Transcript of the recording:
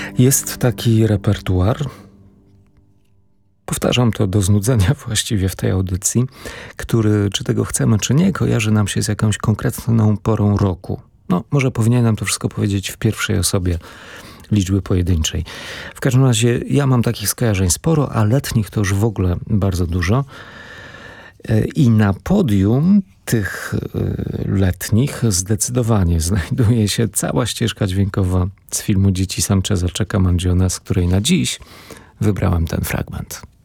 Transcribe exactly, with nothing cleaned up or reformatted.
Jest taki repertuar, powtarzam to do znudzenia właściwie w tej audycji, który, czy tego chcemy, czy nie, kojarzy nam się z jakąś konkretną porą roku. No, może powinienem to wszystko powiedzieć w pierwszej osobie liczby pojedynczej. W każdym razie ja mam takich skojarzeń sporo, a letnich to już w ogóle bardzo dużo. I na podium tych letnich zdecydowanie znajduje się cała ścieżka dźwiękowa z filmu Dzieci Sancheza Checa Mangione, z której na dziś wybrałem ten fragment.